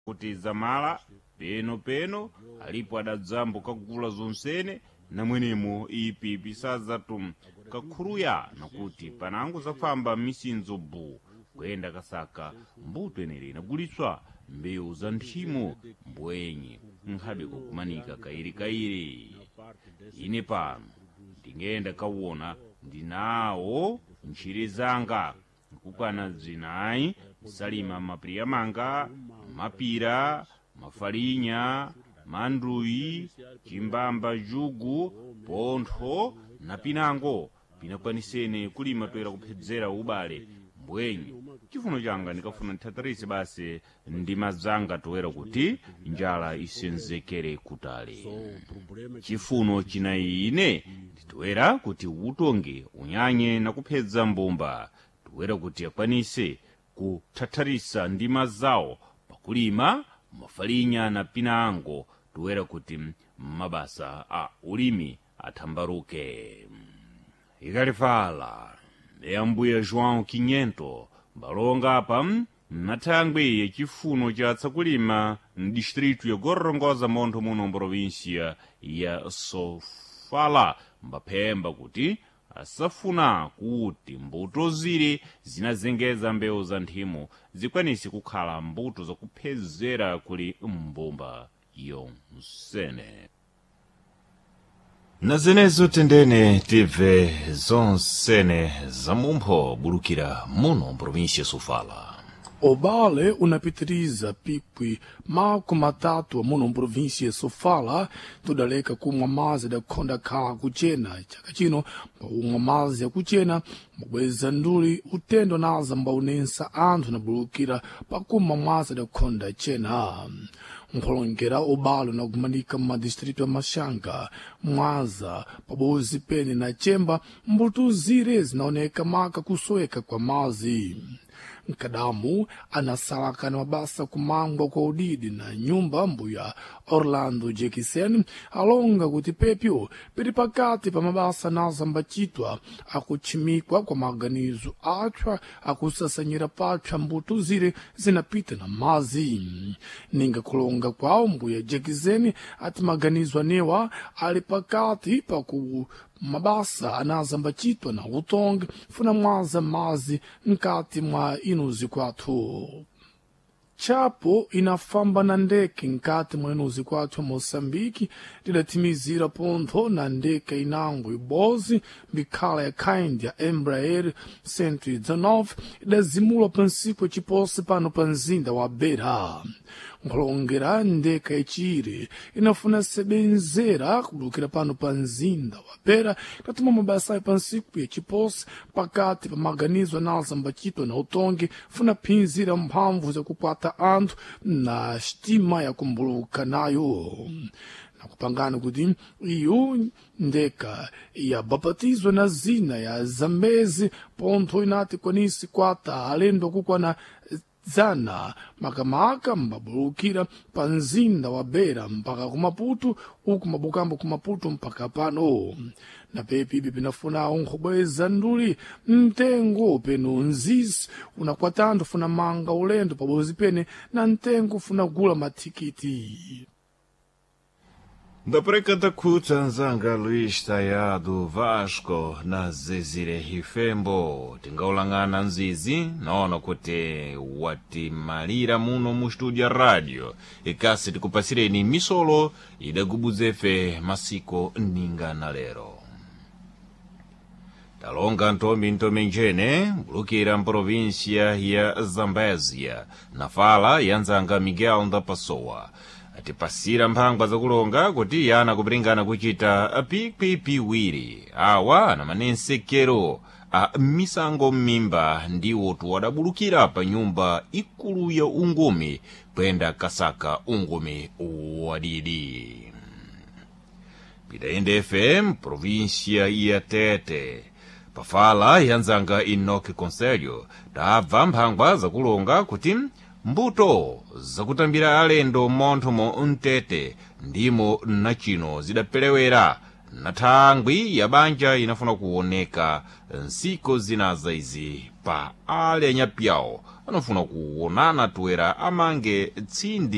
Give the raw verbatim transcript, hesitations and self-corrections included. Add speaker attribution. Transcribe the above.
Speaker 1: kuti zamala peno peno alipo adadzambo kagula zonsene namwenemo ipipi sazatum kakhuluya nakuti panango zafamba misinzo bu kuyenda kasaka mbuto enere inagulitswa mbewu za nthimo mbwenye nkhabe kukumanika kairi kairi. Ine pano ndingenda kawona ndinawo ntchire zanga nkukwana zinayi salima mapriya manga mapira mafalinya manduyi chimbamba jugu pontho na pinango pinakwanisene kulima toera kuphedzera ubale mbwenye. Chifuno changa ndikafuna nthatharise basi ndi mazanga toera kuti njala isenzekere kutali. Chifuno chinayi ine nditoera kuti utonge unyanye na kuphedza mbumba toera kuti akwanise kuthatharisa ndima zawo pakulima mafalinya na pinango toera kuti mabasa a ulimi athambaruke. Ikalifala yambuya João quinhentos balonga apa mmathangwe ya chifuno cha tsakulima mdistritu ya Gorongosa montho muno mprovinsia ya Sofala mbaphemba kuti asafuna kuti mbuto ziri zinazengeza mbewu za nthimo zikwanisi kukhala mbuto zakuphedzera kuli mbumba yonsene. Na zenezo tendene tive zonsene zamumpho bulukira muno mprovinsia Sofala.
Speaker 2: Ubale unapitiriza pipwi mako matatu muno mprovinsia Sofala tudaleka kumwa mazi da konda kala kuchena chaka chino paumwa mazi ya kuchena mbweza nduli utendo naza mbaunensa anthu na bulukira pakumwa mazi da konda chena. Mkolongera ubalo na kumanika madistritu ya Mashanga, Mwaza, Pabozi Pene na Chemba mbuto zire zinaoneka maka kusoeka kwa mazi. Nkadamu anasalaka na mabasa kumangwa kwa udidi na nyumba mbuya Orlando Jekisen alonga kuti pepyo pili pakati pa mabasa naza mbachitwa akuchimikwa kwa maganizo achwa akusasanyira pacha mbuto zire zinapita na mazi. Ninga kulonga kwao mbuya Jekisen ati maganizo anewa ali pakati pa ku mabasa anazambachitwa na utongi funa mwaza mazi nkati mwa inuzi kwathu. Chapo inafamba na ndeke nkati mwa inuzi kwathu Mosambiki lidatimizira pontho na ndeke inango ibozi mbikhala ya kind ya Embraer cento e dezenove idazimula pansiku chiposi pano panzinda wa Beira. Nkolongera ndeka ichiri inafuna sebenzera kubulukira pano panzinda wa Beira katuma mabasa pansiku ya chiposi pakati pa maganizo anazambachitwa na utongi funa pinzira mphamvu za kukwata anthu na stima ya kumbuluka nayo. Na kupangana kuti iyo ndeka ya babatizwa na zina ya Zambezi pontho inati kwanisi kwata alendo kukwana zana makamaka mbabulukira panzinda wa Beira mpaka kumaputu uku mabukambo kumaputu mpaka pano. Na pepibi pinafuna unkubweza nduli mtengo peno nzizi unakwatando funa manga ulendo pabozi pene na mtengo funa gula matikiti.
Speaker 1: Da prekata kuta nzanga Luís Taiado Vasco na zezire hifembo tingaulangana nzizi naona kuti watimalira muno mu studio radio ikasi tikupasireni misolo idagubuzefe masiko ninga na lero. Talonga ntombi ntome njene bulukira mprovinsia ya Zambezia na fala ya nzanga Miguel da Pessoa atipasira mphangwa zakulonga kuti yana kupringana kuchita pikwi piwiri awa na manensekero a misango mimba ndiwo tuwadabulukira pa nyumba ikulu ya ungumi kwenda kasaka ungumi wadidi. Pidaende F M provincia ya Tete pafala ya nzanga Inoki Conselho tabva mphangwa zakulonga kuti mbuto zakutambira alendo montho mo Mtete ndimo nachino zidapelewera na thangwi ya banja inafuna kuoneka nsiko zinaza izi pa ale anyapyawo anafuna kuonana tuwera amange tsindi